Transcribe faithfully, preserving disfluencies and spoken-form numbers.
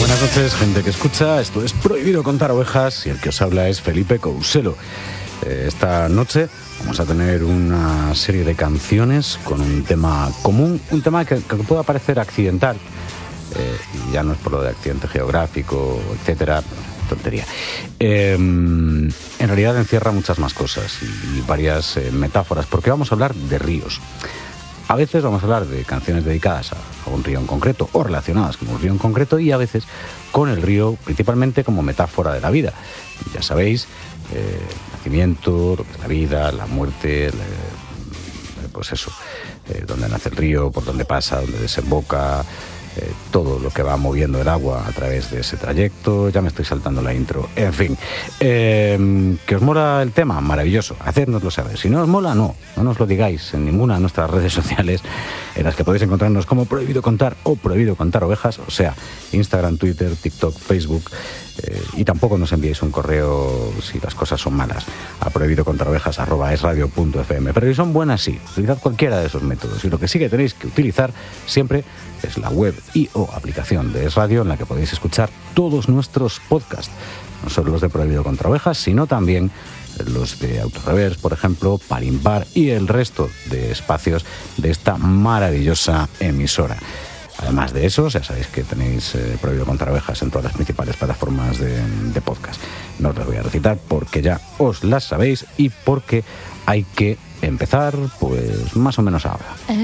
Buenas noches, gente que escucha. Esto es Prohibido Contar Ovejas y el que os habla es Felipe Couselo. Eh, esta noche vamos a tener una serie de canciones con un tema común, un tema que, que pueda parecer accidental, eh, y ya no es por lo de accidente geográfico, etcétera, tontería. Eh, en realidad encierra muchas más cosas y, y varias eh, metáforas, porque vamos a hablar de ríos. A veces vamos a hablar de canciones dedicadas a, a un río en concreto o relacionadas con un río en concreto, y a veces con el río principalmente como metáfora de la vida. Ya sabéis, eh, el nacimiento, lo que es la vida, la muerte, la, pues eso, eh, dónde nace el río, por dónde pasa, dónde desemboca, eh, todo lo que va moviendo el agua a través de ese trayecto. Ya me estoy saltando la intro. En fin, eh, ¿que os mola el tema? Maravilloso, hacednoslo saber. Si no os mola, no, no nos lo digáis en ninguna de nuestras redes sociales, en las que podéis encontrarnos como Prohibido Contar o Prohibido Contar Ovejas, o sea, Instagram, Twitter, TikTok, Facebook. Eh, y tampoco nos enviéis un correo si las cosas son malas a prohibidocontarovejas arroba esradio punto f m, pero si son buenas, sí, utilizad cualquiera de esos métodos. Y lo que sí que tenéis que utilizar siempre es la web y o aplicación de Es Radio, en la que podéis escuchar todos nuestros podcasts, no solo los de Prohibido Contar Ovejas, sino también los de Autorreverse, por ejemplo, Parimbar y el resto de espacios de esta maravillosa emisora. Además de eso, ya sabéis que tenéis eh, Prohibido Contar Ovejas en todas las principales plataformas de, de podcast. No os las voy a recitar porque ya os las sabéis y porque hay que empezar, pues, más o menos ahora.